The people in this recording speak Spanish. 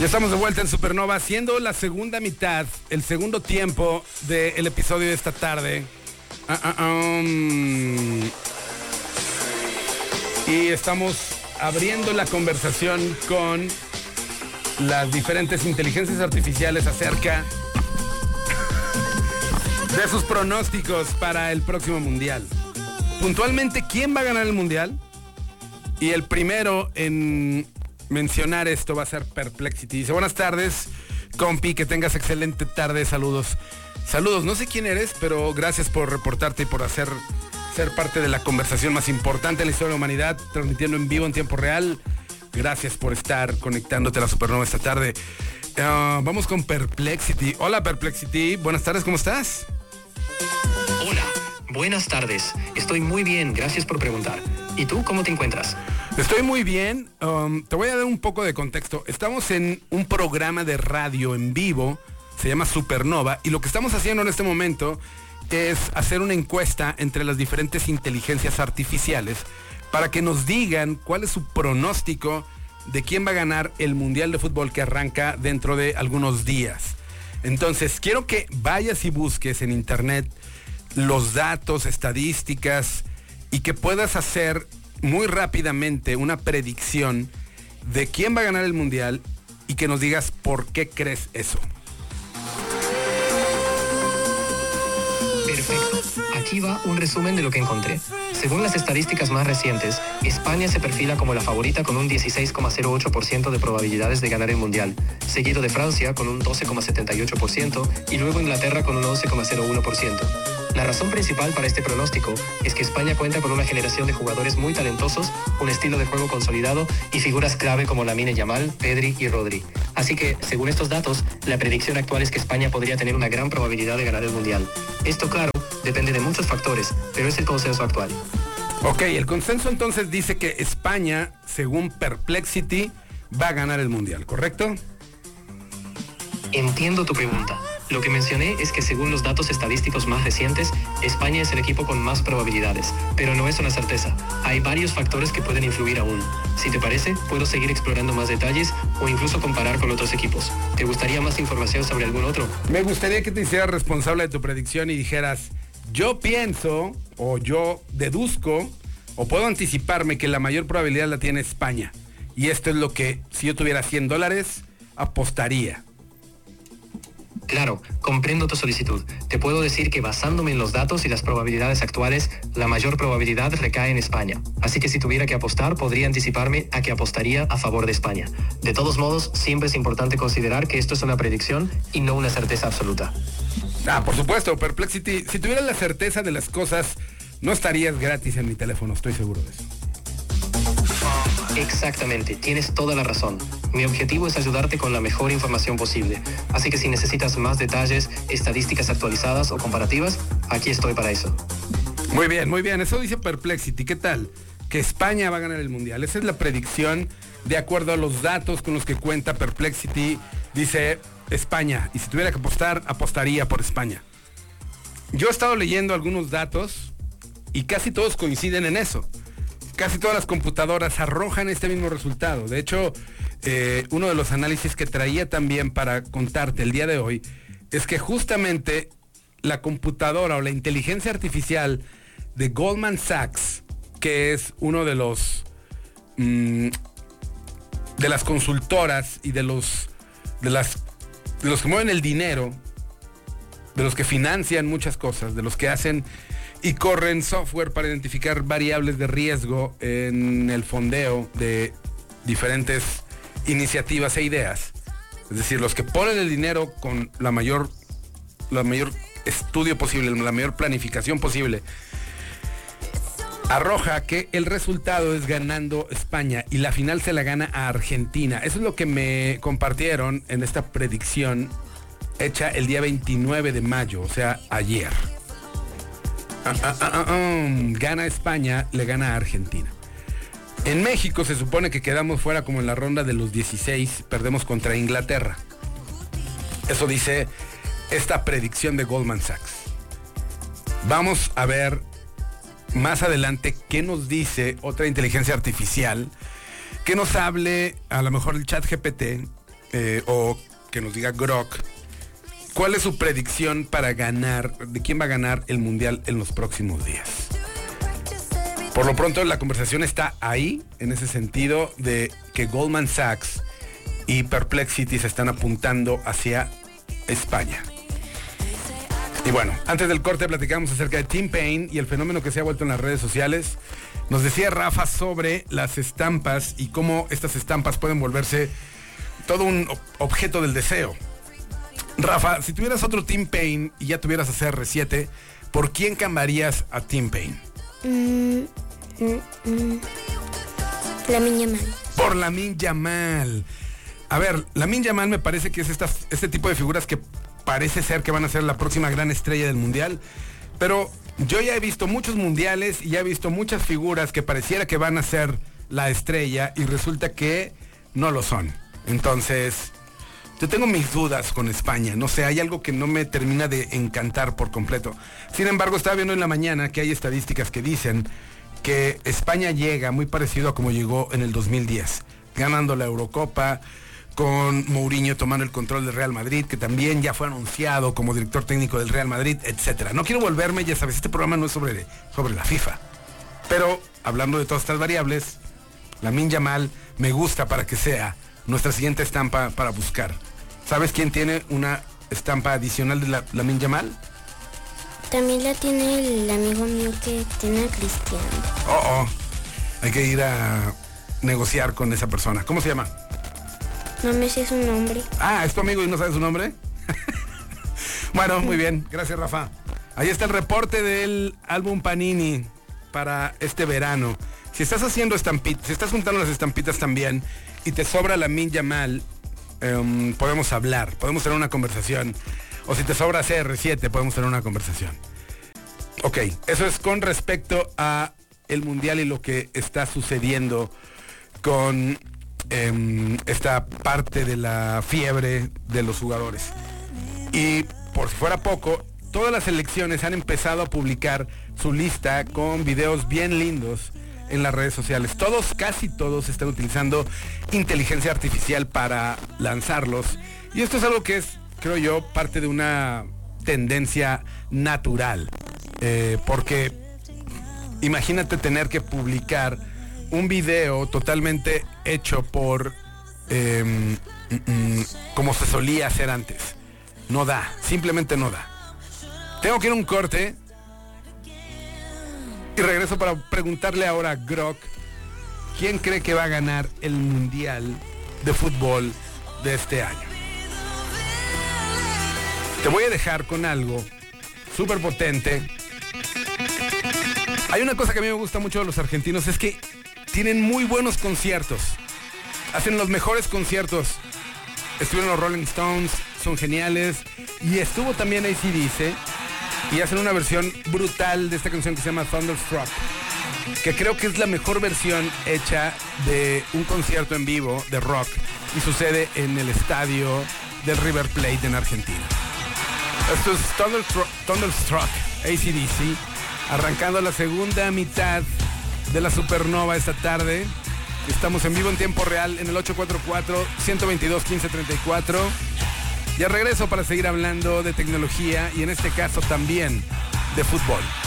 Ya estamos de vuelta en Supernova, siendo la segunda mitad, el segundo tiempo del episodio de esta tarde. Y estamos abriendo la conversación con las diferentes inteligencias artificiales acerca de sus pronósticos para el próximo mundial. Puntualmente, ¿quién va a ganar el mundial? Y el primero en mencionar esto va a ser Perplexity. Dice: buenas tardes, compi, que tengas excelente tarde, saludos. Saludos, no sé quién eres, pero gracias por reportarte y por ser parte de la conversación más importante en la historia de la humanidad, transmitiendo en vivo en tiempo real. Gracias por estar conectándote a la Supernova esta tarde. Vamos con Perplexity. Hola, Perplexity, buenas tardes, ¿cómo estás? Hola, buenas tardes. Estoy muy bien, gracias por preguntar. ¿Y tú cómo te encuentras? Estoy muy bien. Te voy a dar un poco de contexto. Estamos en un programa de radio en vivo, se llama Supernova, y lo que estamos haciendo en este momento es hacer una encuesta entre las diferentes inteligencias artificiales para que nos digan cuál es su pronóstico de quién va a ganar el Mundial de Fútbol que arranca dentro de algunos días. Entonces, quiero que vayas y busques en internet los datos, estadísticas, y que puedas hacer muy rápidamente una predicción de quién va a ganar el Mundial y que nos digas por qué crees eso. Perfecto. Aquí va un resumen de lo que encontré. Según las estadísticas más recientes, España se perfila como la favorita con un 16,08% de probabilidades de ganar el Mundial, seguido de Francia con un 12,78% y luego Inglaterra con un 11,01%. La razón principal para este pronóstico es que España cuenta con una generación de jugadores muy talentosos, un estilo de juego consolidado y figuras clave como Lamine Yamal, Pedri y Rodri. Así que, según estos datos, la predicción actual es que España podría tener una gran probabilidad de ganar el Mundial. Esto, claro, depende de muchos factores, pero es el consenso actual. Ok, el consenso entonces dice que España, según Perplexity, va a ganar el Mundial, ¿correcto? Entiendo tu pregunta. Lo que mencioné es que según los datos estadísticos más recientes, España es el equipo con más probabilidades, pero no es una certeza. Hay varios factores que pueden influir aún. Si te parece, puedo seguir explorando más detalles o incluso comparar con otros equipos. ¿Te gustaría más información sobre algún otro? Me gustaría que te hicieras responsable de tu predicción y dijeras: yo pienso, o yo deduzco, o puedo anticiparme que la mayor probabilidad la tiene España. Y esto es lo que, si yo tuviera $100, apostaría. Claro, comprendo tu solicitud. Te puedo decir que basándome en los datos y las probabilidades actuales, la mayor probabilidad recae en España. Así que si tuviera que apostar, podría anticiparme a que apostaría a favor de España. De todos modos, siempre es importante considerar que esto es una predicción y no una certeza absoluta. Por supuesto, Perplexity, si tuvieras la certeza de las cosas, no estarías gratis en mi teléfono, estoy seguro de eso. Exactamente, tienes toda la razón. Mi objetivo es ayudarte con la mejor información posible. Así que si necesitas más detalles, estadísticas actualizadas o comparativas, aquí estoy para eso. Muy bien, eso dice Perplexity. ¿Qué tal? Que España va a ganar el Mundial. Esa es la predicción de acuerdo a los datos con los que cuenta Perplexity. Dice España, y si tuviera que apostar, apostaría por España. Yo he estado leyendo algunos datos y casi todos coinciden en eso. Casi todas las computadoras arrojan este mismo resultado. De hecho, uno de los análisis que traía también para contarte el día de hoy es que justamente la computadora o la inteligencia artificial de Goldman Sachs, que es uno de los de las consultoras y de los que mueven el dinero, de los que financian muchas cosas, de los que hacen y corren software para identificar variables de riesgo en el fondeo de diferentes iniciativas e ideas. Es decir, los que ponen el dinero con la mayor estudio posible, la mayor planificación posible, arroja que el resultado es ganando España y la final se la gana a Argentina. Eso es lo que me compartieron en esta predicción hecha el día 29 de mayo, o sea, ayer. Gana España, le gana a Argentina. En México se supone que quedamos fuera como en la ronda de los 16, perdemos contra Inglaterra. Eso dice esta predicción de Goldman Sachs. Vamos a ver más adelante qué nos dice otra inteligencia artificial, que nos hable, a lo mejor el ChatGPT, o que nos diga Grok, ¿cuál es su predicción para ganar, de quién va a ganar el Mundial en los próximos días? Por lo pronto la conversación está ahí, en ese sentido de que Goldman Sachs y Perplexity se están apuntando hacia España. Y bueno, antes del corte platicamos acerca de T-Pain y el fenómeno que se ha vuelto en las redes sociales. Nos decía Rafa sobre las estampas y cómo estas estampas pueden volverse todo un objeto del deseo. Rafa, si tuvieras otro T-Pain y ya tuvieras a CR7, ¿por quién cambiarías a T-Pain? Lamine Yamal. Por Lamine Yamal. A ver, Lamine Yamal me parece que es este tipo de figuras que parece ser que van a ser la próxima gran estrella del mundial. Pero yo ya he visto muchos mundiales y ya he visto muchas figuras que pareciera que van a ser la estrella y resulta que no lo son. Entonces, yo tengo mis dudas con España. No sé, hay algo que no me termina de encantar por completo. Sin embargo, estaba viendo en la mañana que hay estadísticas que dicen que España llega muy parecido a como llegó en el 2010, ganando la Eurocopa, con Mourinho tomando el control del Real Madrid, que también ya fue anunciado como director técnico del Real Madrid, etcétera. No quiero volverme, ya sabes, este programa no es sobre la FIFA. Pero, hablando de todas estas variables, Lamine Yamal me gusta para que sea nuestra siguiente estampa para buscar. ¿Sabes quién tiene una estampa adicional de Lamine Yamal? También la tiene el amigo mío que tiene a Cristiano. Hay que ir a negociar con esa persona. ¿Cómo se llama? No me sé su nombre. Ah, ¿es tu amigo y no sabes su nombre? Bueno, muy bien. Gracias, Rafa. Ahí está el reporte del álbum Panini para este verano. Si estás haciendo estampitas, si estás juntando las estampitas también y te sobra Lamine Yamal, podemos hablar, podemos tener una conversación. O si te sobra CR7, podemos tener una conversación. Ok, eso es con respecto a el Mundial y lo que está sucediendo con esta parte de la fiebre de los jugadores. Y por si fuera poco, todas las selecciones han empezado a publicar su lista con videos bien lindos en las redes sociales. Casi todos están utilizando inteligencia artificial para lanzarlos. Y esto es algo que es, creo yo, parte de una tendencia natural. Porque imagínate tener que publicar un video totalmente hecho por como se solía hacer antes. No da, simplemente no da. Tengo que ir a un corte y regreso para preguntarle ahora a Grok quién cree que va a ganar el Mundial de Fútbol de este año. Te voy a dejar con algo súper potente. Hay una cosa que a mí me gusta mucho de los argentinos, es que tienen muy buenos conciertos. Hacen los mejores conciertos. Estuvieron los Rolling Stones, son geniales. Y estuvo también AC/DC. Y hacen una versión brutal de esta canción que se llama Thunderstruck, que creo que es la mejor versión hecha de un concierto en vivo de rock. Y sucede en el estadio del River Plate en Argentina. Esto es Thunderstruck, AC/DC, arrancando la segunda mitad de la Supernova esta tarde. Estamos en vivo en tiempo real en el 844-122-1534. Ya regreso para seguir hablando de tecnología y en este caso también de fútbol.